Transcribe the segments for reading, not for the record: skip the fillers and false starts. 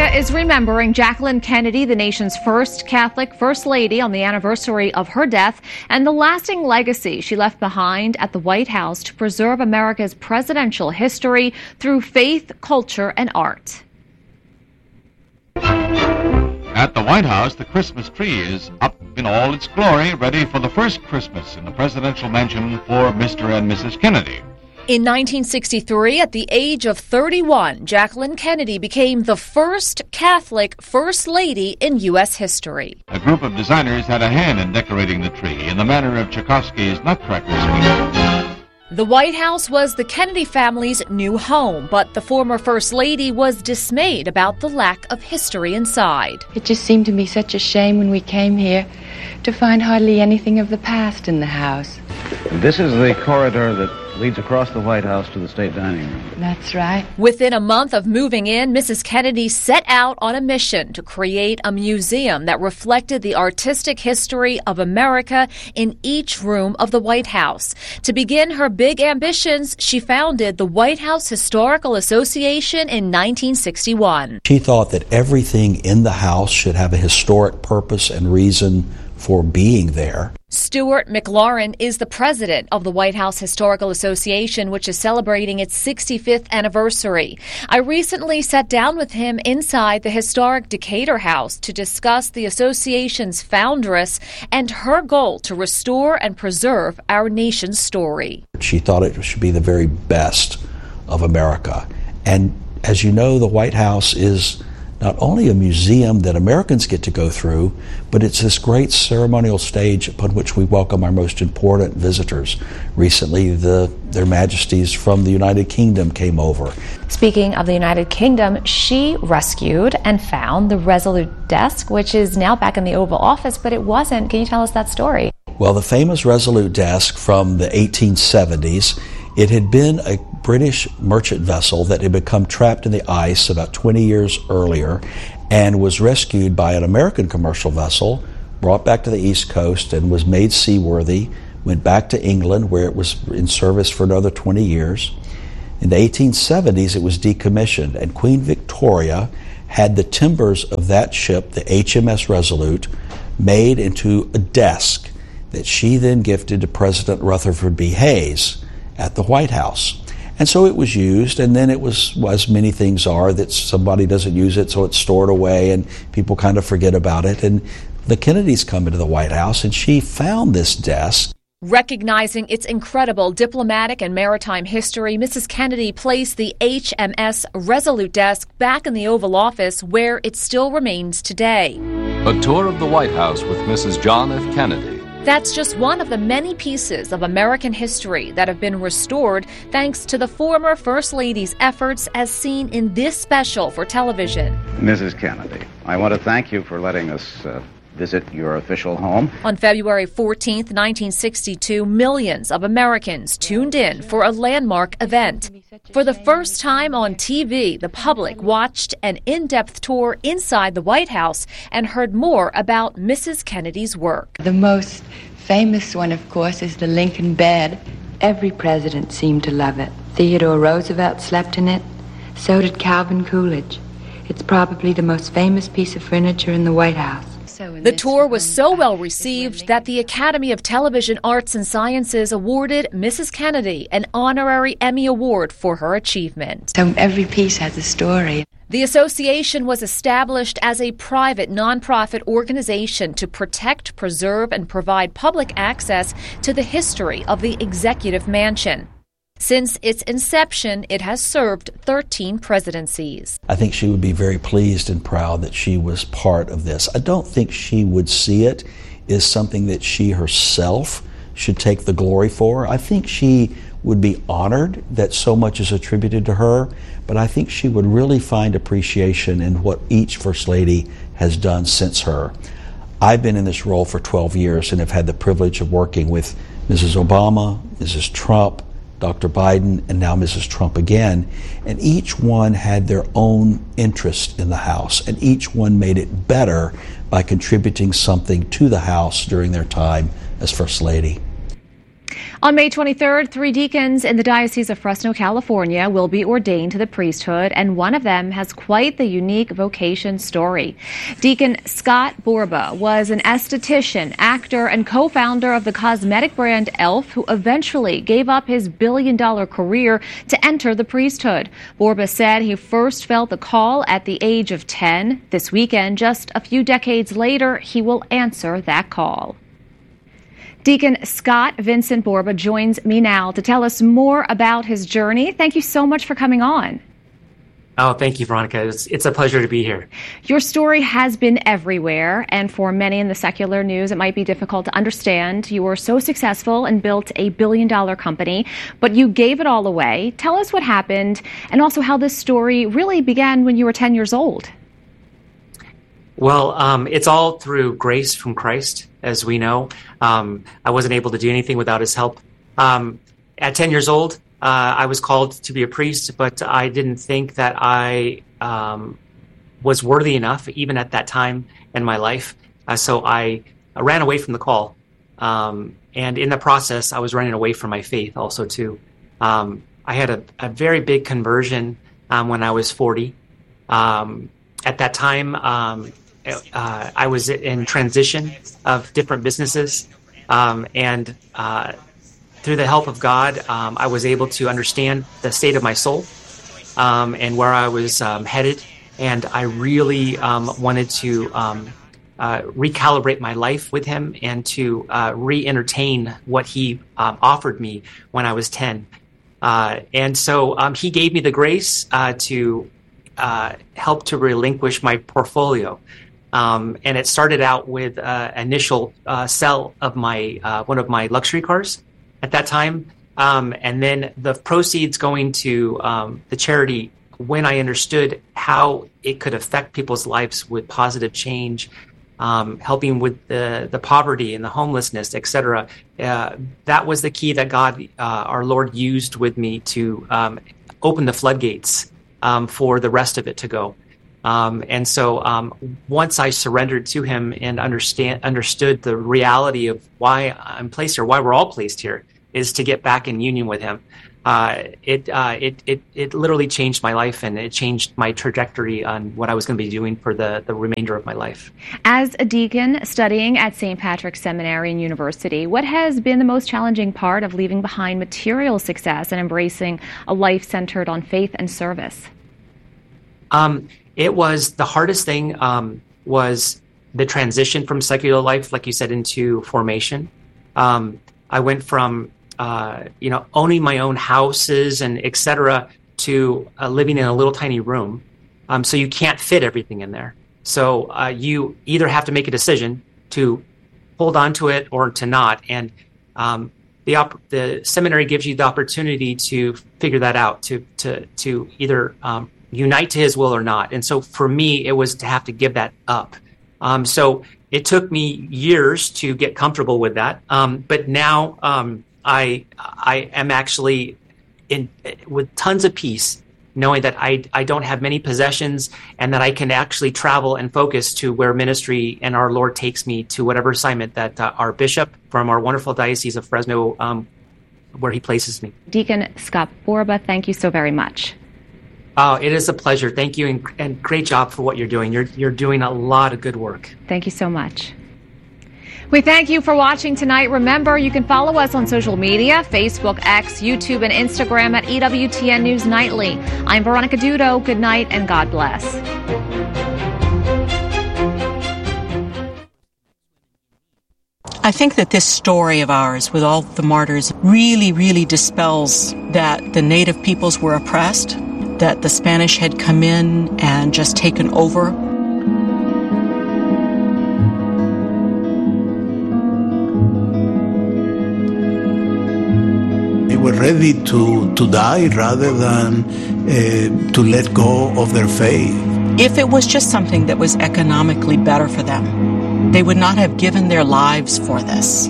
America is remembering Jacqueline Kennedy, the nation's first Catholic First Lady, on the anniversary of her death and the lasting legacy she left behind at the White House to preserve America's presidential history through faith, culture, and art. At the White House, the Christmas tree is up in all its glory, ready for the first Christmas in the presidential mansion for Mr. and Mrs. Kennedy. In 1963, at the age of 31, Jacqueline Kennedy became the first Catholic First Lady in U.S. history. A group of designers had a hand in decorating the tree in the manner of Tchaikovsky's Nutcracker Suite. The White House was the Kennedy family's new home, but the former First Lady was dismayed about the lack of history inside. It just seemed to me such a shame when we came here to find hardly anything of the past in the house. This is the corridor that leads across the White House to the State Dining Room. That's right. Within a month of moving in, Mrs. Kennedy set out on a mission to create a museum that reflected the artistic history of America in each room of the White House. To begin her big ambitions, she founded the White House Historical Association in 1961. She thought that everything in the house should have a historic purpose and reason for being there. Stuart McLaurin is the president of the White House Historical Association, which is celebrating its 65th anniversary. I recently sat down with him inside the historic Decatur House to discuss the association's foundress and her goal to restore and preserve our nation's story. She thought it should be the very best of America. And as you know, the White House is not only a museum that Americans get to go through, but it's this great ceremonial stage upon which we welcome our most important visitors. Recently, their majesties from the United Kingdom came over. Speaking of the United Kingdom, she rescued and found the Resolute desk, which is now back in the Oval Office, but it wasn't. Can you tell us that story? Well, the famous Resolute desk from the 1870s, it had been a British merchant vessel that had become trapped in the ice about 20 years earlier and was rescued by an American commercial vessel, brought back to the East Coast and was made seaworthy, went back to England where it was in service for another 20 years. In the 1870s, it was decommissioned, and Queen Victoria had the timbers of that ship, the HMS Resolute, made into a desk that she then gifted to President Rutherford B. Hayes at the White House. And so it was used, and then it was, as many things are, that somebody doesn't use it, so it's stored away, and people kind of forget about it. And the Kennedys come into the White House, and she found this desk. Recognizing its incredible diplomatic and maritime history, Mrs. Kennedy placed the HMS Resolute desk back in the Oval Office, where it still remains today. A tour of the White House with Mrs. John F. Kennedy. That's just one of the many pieces of American history that have been restored thanks to the former First Lady's efforts, as seen in this special for television. Mrs. Kennedy, I want to thank you for letting us visit your official home. On February 14th, 1962, millions of Americans tuned in for a landmark event. For the first time on TV, the public watched an in-depth tour inside the White House and heard more about Mrs. Kennedy's work. The most famous one, of course, is the Lincoln bed. Every president seemed to love it. Theodore Roosevelt slept in it. So did Calvin Coolidge. It's probably the most famous piece of furniture in the White House. The tour was so well received that the Academy of Television Arts and Sciences awarded Mrs. Kennedy an honorary Emmy Award for her achievement. So every piece has a story. The association was established as a private, nonprofit organization to protect, preserve, and provide public access to the history of the Executive Mansion. Since its inception, it has served 13 presidencies. I think she would be very pleased and proud that she was part of this. I don't think she would see it as something that she herself should take the glory for. I think she would be honored that so much is attributed to her, but I think she would really find appreciation in what each First Lady has done since her. I've been in this role for 12 years and have had the privilege of working with Mrs. Obama, Mrs. Trump, Dr. Biden, and now Mrs. Trump again, and each one had their own interest in the House, and each one made it better by contributing something to the House during their time as First Lady. On May 23rd, 3 deacons in the Diocese of Fresno, California will be ordained to the priesthood, and one of them has quite the unique vocation story. Deacon Scott Borba was an esthetician, actor, and co-founder of the cosmetic brand e.l.f., who eventually gave up his billion-dollar career to enter the priesthood. Borba said he first felt the call at the age of 10. This weekend, just a few decades later, he will answer that call. Deacon Scott Vincent Borba joins me now to tell us more about his journey. Thank you so much for coming on. Oh, thank you, Veronica. It's a pleasure to be here. Your story has been everywhere, and for many in the secular news, it might be difficult to understand. You were so successful and built a billion-dollar company, but you gave it all away. Tell us what happened, and also how this story really began when you were 10 years old. Well, it's all through grace from Christ, as we know. I wasn't able to do anything without his help. At 10 years old, I was called to be a priest, but I didn't think that I was worthy enough, even at that time in my life. So I ran away from the call. And in the process, I was running away from my faith also, too. I had a very big conversion when I was 40. At that time, I was in transition of different businesses, and through the help of God, I was able to understand the state of my soul and where I was headed, and I really wanted to recalibrate my life with him and to re-entertain what he offered me when I was 10. And so he gave me the grace to help to relinquish my portfolio. And it started out with initial sale of my one of my luxury cars at that time, and then the proceeds going to the charity when I understood how it could affect people's lives with positive change, helping with the poverty and the homelessness, etc. That was the key that God, our Lord, used with me to open the floodgates for the rest of it to go. And so once I surrendered to him and understood the reality of why I'm placed here, why we're all placed here, is to get back in union with him. It literally changed my life, and it changed my trajectory on what I was going to be doing for the remainder of my life. As a deacon studying at St. Patrick's Seminary and University, what has been the most challenging part of leaving behind material success and embracing a life centered on faith and service? It was the hardest thing was the transition from secular life, like you said, into formation. I went from owning my own houses and et cetera to living in a little tiny room. So you can't fit everything in there. So you either have to make a decision to hold on to it or to not. And the seminary gives you the opportunity to figure that out, to either unite to his will or not. And so for me, it was to have to give that up. So it took me years to get comfortable with that. But now I am actually with tons of peace, knowing that I don't have many possessions and that I can actually travel and focus to where ministry and our Lord takes me, to whatever assignment that our bishop from our wonderful Diocese of Fresno, where he places me. Deacon Scott Borba, thank you so very much. It is a pleasure. Thank you, and great job for what you're doing. You're doing a lot of good work. Thank you so much. We thank you for watching tonight. Remember, you can follow us on social media, Facebook, X, YouTube, and Instagram at EWTN News Nightly. I'm Veronica Dudo. Good night, and God bless. I think that this story of ours, with all the martyrs, really, really dispels that the native peoples were oppressed, that the Spanish had come in and just taken over. They were ready to die rather than to let go of their faith. If it was just something that was economically better for them, they would not have given their lives for this.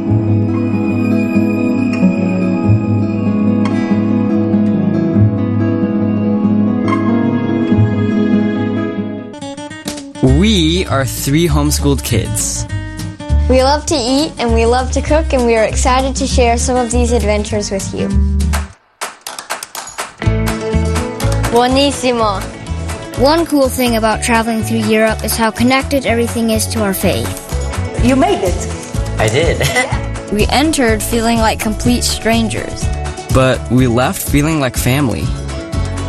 We are 3 homeschooled kids. We love to eat and we love to cook, and we are excited to share some of these adventures with you. Buonissimo. One cool thing about traveling through Europe is how connected everything is to our faith. You made it. I did. We entered feeling like complete strangers. But we left feeling like family.